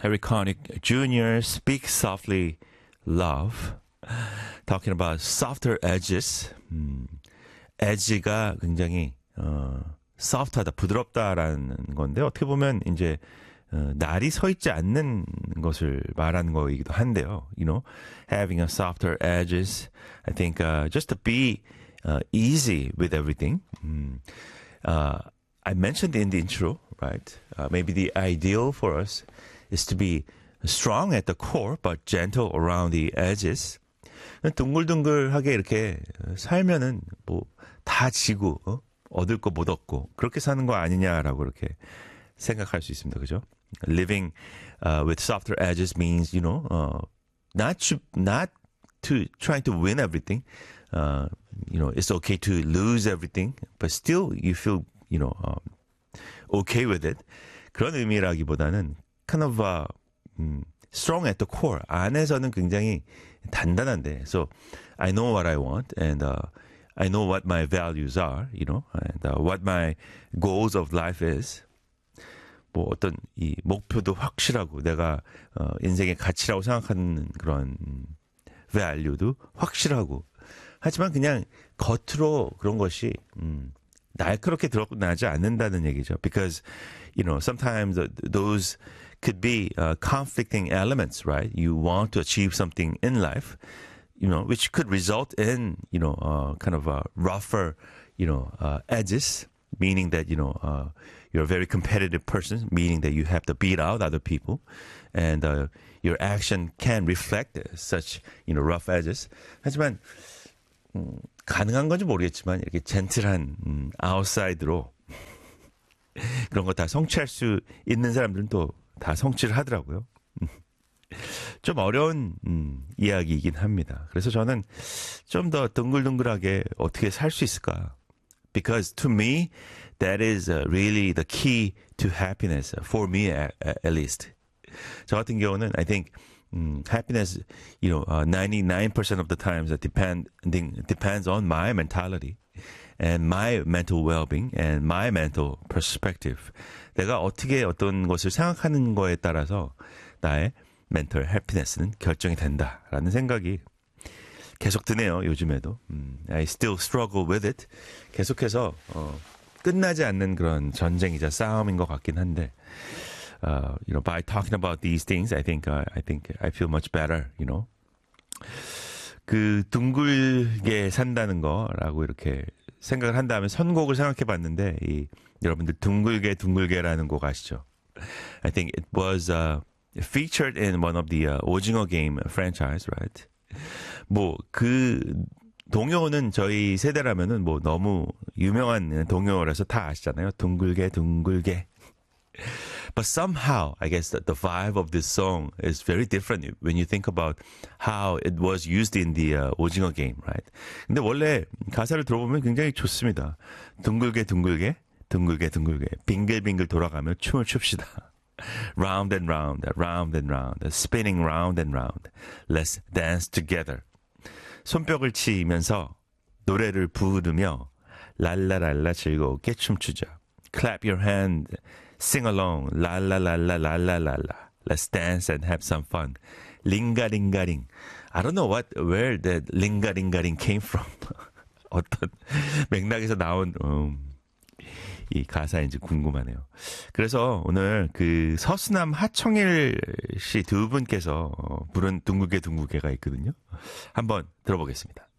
Harry Connick Jr. Speak Softly Love. Talking about softer edges. edge가 굉장히 soft하다, 부드럽다라는 건데 어떻게 보면 이제 날이 서 있지 않는 것을 말하는 거이기도 한데요. You know, having a softer edges. I think just to be easy with everything. I mentioned in the intro, right? Maybe the ideal for us is to be strong at the core, but gentle around the edges. 둥글둥글하게 이렇게 살면은 뭐 다 지고 얻을 거 못 얻고 그렇게 사는 거 아니냐라고 이렇게 생각할 수 있습니다. 그죠? Living with softer edges means, you know, not to trying to win everything. You know, it's okay to lose everything, but still you feel, you know, okay with it. 그런 의미라기보다는 kind of strong at the core. 안에서는 굉장히 단단한데. So I know what I want and I know what my values are, you know, and what my goals of life is. 뭐 어떤 이 목표도 확실하고 내가 인생의 가치라고 생각하는 그런 value도 확실하고 하지만 그냥 겉으로 그런 것이 날카롭게 드러나지 않는다는 얘기죠. Because you know sometimes those could be conflicting elements, right? You want to achieve something in life, you know, which could result in, you know, kind of rougher, you know, edges, meaning that, you know, you're a very competitive person, meaning that you have to beat out other people, and your action can reflect such, you know, rough edges. 하지만 가능한 건지 모르겠지만 이렇게 젠틀한 아웃사이드로 그런 거 다 성취할 수 있는 사람들은 또 다 성취를 하더라고요. 좀 어려운 이야기이긴 합니다. 그래서 저는 좀 더 둥글둥글하게 어떻게 살 수 있을까? Because to me, that is really the key to happiness, for me at least. 저 같은 경우는 I think happiness, you know, 99% of the times depends on my mentality and my mental well-being and my mental perspective. 내가 어떻게 어떤 것을 생각하는 거에 따라서 나의 mental happiness는 결정이 된다라는 생각이 계속 드네요. 요즘에도. I still struggle with it. 계속해서 끝나지 않는 그런 전쟁이자 싸움인 것 같긴 한데 you know, by talking about these things, I think I feel much better, you know. 그 둥글게 산다는 거라고 이렇게 생각을 한 다음에 선곡을 생각해 봤는데 여러분들 둥글게라는 곡 아시죠? I think it was featured in one of the 오징어 게임 franchise, right? 뭐 그 동요는 저희 세대라면은 뭐 너무 유명한 동요라서 다 아시잖아요. 둥글게. But somehow, I guess that the vibe of this song is very different when you think about how it was used in the 오징어 game, right? 근데 원래 가사를 들어보면 굉장히 좋습니다. 둥글게, 빙글빙글 돌아가며 춤을 춥시다. Round and round, spinning round and round. Let's dance together. 손뼉을 치면서 노래를 부르며 랄라랄라 즐겁게 춤추자. Clap your hand. Sing along, la la la la la la la la. Let's dance and have some fun. 링가링가링. I don't know where that 링가링가링 came from. 어떤 맥락에서 나온 이 가사인지 궁금하네요. 그래서 오늘 그 서수남 하청일 씨 두 분께서 부른 둥글게가 있거든요. 한번 들어보겠습니다.